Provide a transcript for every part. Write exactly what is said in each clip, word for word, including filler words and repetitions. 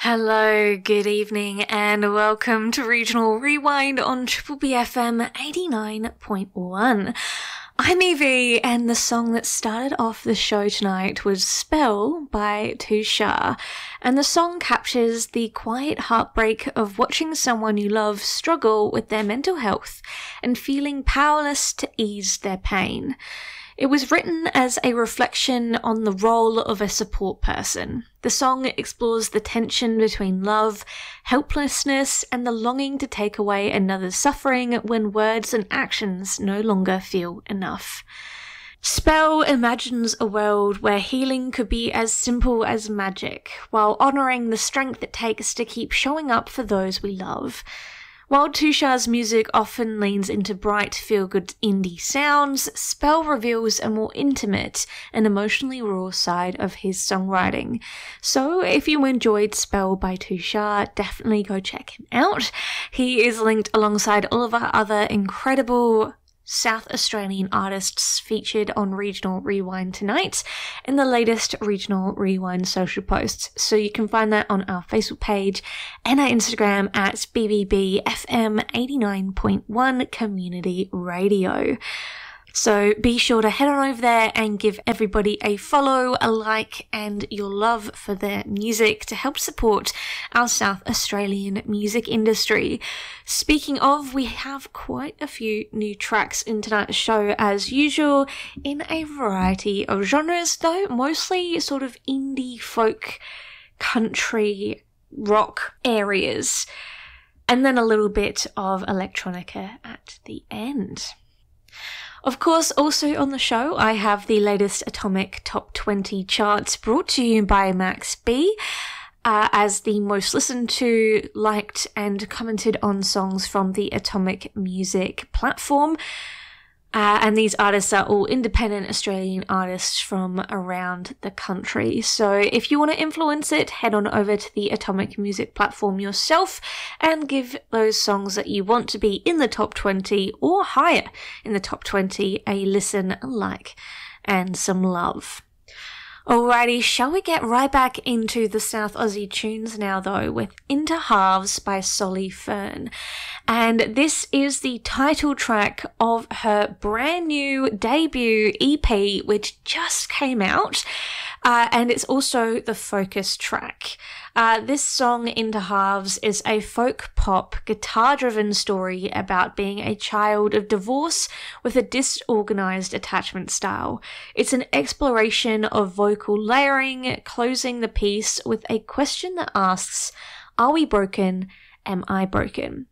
Hello, good evening, and welcome to Regional Rewind on Triple B F M eighty-nine point one. I'm Evie, and the song that started off the show tonight was Spell by Tushar, and the song captures the quiet heartbreak of watching someone you love struggle with their mental health and feeling powerless to ease their pain. It was written as a reflection on the role of a support person. The song explores the tension between love, helplessness, and the longing to take away another's suffering when words and actions no longer feel enough. Spell imagines a world where healing could be as simple as magic, while honouring the strength it takes to keep showing up for those we love. While Tushar's music often leans into bright, feel-good indie sounds, Spell reveals a more intimate and emotionally raw side of his songwriting. So if you enjoyed Spell by Tushar, definitely go check him out. He is linked alongside all of our other incredible South Australian artists featured on Regional Rewind tonight in the latest Regional Rewind social posts. So you can find that on our Facebook page and our Instagram at B B B F M eighty-nine point one Community Radio. So be sure to head on over there and give everybody a follow, a like, and your love for their music to help support our South Australian music industry. Speaking of, we have quite a few new tracks in tonight's show as usual in a variety of genres, though mostly sort of indie folk, country, rock areas, and then a little bit of electronica at the end. Of course, also on the show, I have the latest Atomic Top twenty charts brought to you by Max B, uh, as the most listened to, liked, and commented on songs from the Atomic Music platform. Uh, and these artists are all independent Australian artists from around the country. So if you want to influence it, head on over to the Atomic Music platform yourself and give those songs that you want to be in the top twenty or higher in the top twenty a listen, a like, and some love. Alrighty, shall we get right back into the South Aussie tunes now though, with Into Halves by Solly Fern. And this is the title track of her brand new debut E P, which just came out, uh, and it's also the focus track. Uh, this song, Into Halves, is a folk pop, guitar-driven story about being a child of divorce with a disorganized attachment style. It's an exploration of vocal layering, closing the piece with a question that asks, are we broken? Am I broken?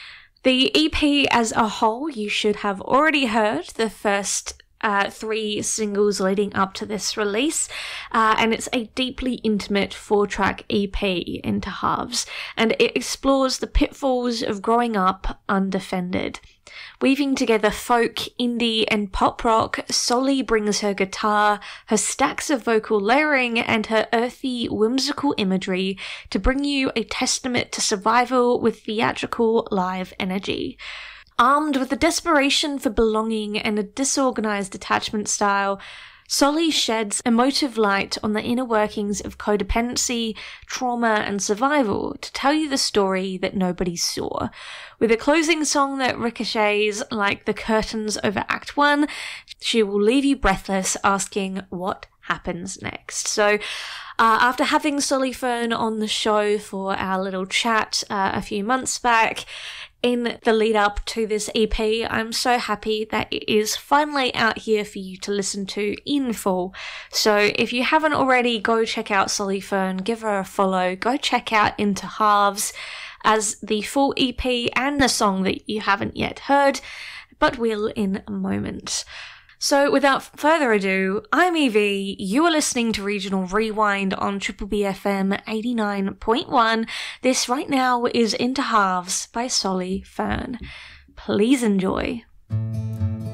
The E P as a whole, you should have already heard the first Uh, three singles leading up to this release, uh, and it's a deeply intimate four-track E P, Into Halves, and it explores the pitfalls of growing up undefended. Weaving together folk, indie, and pop rock, Solly brings her guitar, her stacks of vocal layering, and her earthy, whimsical imagery to bring you a testament to survival with theatrical live energy. Armed with the desperation for belonging and a disorganized attachment style, Solly sheds emotive light on the inner workings of codependency, trauma, and survival to tell you the story that nobody saw. With a closing song that ricochets like the curtains over Act one, she will leave you breathless asking what happens next. So, Uh, after having Solly Fern on the show for our little chat uh, a few months back, in the lead up to this E P, I'm so happy that it is finally out here for you to listen to in full. So if you haven't already, go check out Solly Fern, give her a follow, go check out Into Halves as the full E P and the song that you haven't yet heard, but will in a moment. So without further ado, I'm Evie, you are listening to Regional Rewind on Triple B F M eighty-nine point one. This right now is Into Halves by Solly Fern. Please enjoy.